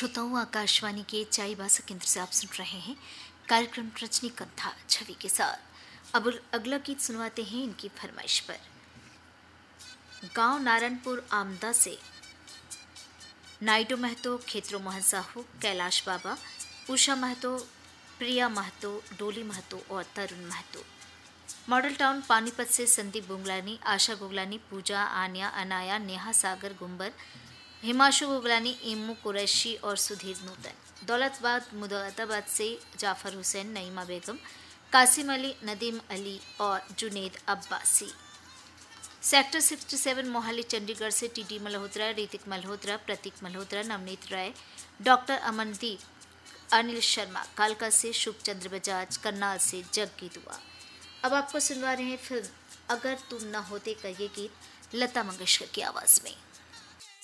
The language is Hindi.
श्रोताओं, आकाशवाणी के चाईबासा केंद्र से आप सुन रहे हैं कार्यक्रम रजनीगंधा छवि के साथ। अब अगला गीत सुनवाते हैं इनकी फरमाइश पर। गांव नारायणपुर आमदा से नाइडो महतो, खेत्रो मोहन साहू, कैलाश बाबा, उषा महतो, प्रिया महतो, डोली महतो और तरुण महतो। मॉडल टाउन पानीपत से संदीप गुगलानी, आशा गुगलानी, पूजा, आन्या, अनाया, नेहा, सागर गुंबर, हिमाशु गुगलानी, इम्मू कुरैशी और सुधीर नूतन। दौलताबाद मुरादाबाद से जाफर हुसैन, नईमा बेगम, कासिम अली, नदीम अली और जुनेद अब्बासी। सेक्टर 67 मोहाली चंडीगढ़ से टीडी मल्होत्रा, ऋतिक मल्होत्रा, प्रतीक मल्होत्रा, नवनीत राय, डॉक्टर अमनदीप, अनिल शर्मा। कालका से शुभ चंद्र बजाज, करनाल से जग्गी दुआ। अब आपको सुनवा रहे हैं फिल्म अगर तुम न होते का ये गीत लता मंगेशकर की आवाज में।